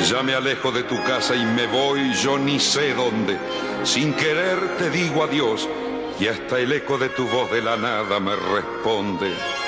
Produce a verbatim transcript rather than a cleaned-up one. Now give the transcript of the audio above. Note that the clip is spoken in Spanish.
Ya me alejo de tu casa y me voy yo ni sé dónde. Sin querer te digo adiós y hasta el eco de tu voz de la nada me responde.